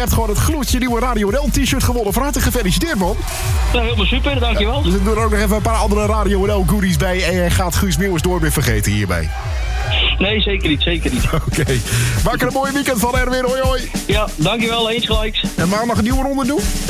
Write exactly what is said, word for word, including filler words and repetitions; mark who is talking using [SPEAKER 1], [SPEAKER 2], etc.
[SPEAKER 1] hebt gewoon het gloedje nieuwe Radio N L t-shirt gewonnen. Van harte gefeliciteerd, man.
[SPEAKER 2] Nou, helemaal super, dankjewel.
[SPEAKER 1] Dus ik doe er ook nog even een paar andere Radio N L goodies bij. En jij gaat Guus Meeuwis door weer vergeten hierbij.
[SPEAKER 2] Nee, zeker niet, zeker niet.
[SPEAKER 1] Oké. Okay. Maak er een mooi weekend van, Erwin. Hoi, hoi.
[SPEAKER 2] Ja, dankjewel. Eens gelijks.
[SPEAKER 1] En maandag een nieuwe ronde doen?